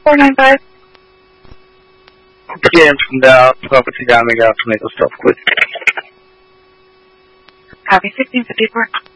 495. James from Dallas, Papa Tagami, Tomato Stuff, quick. Copy, 1654.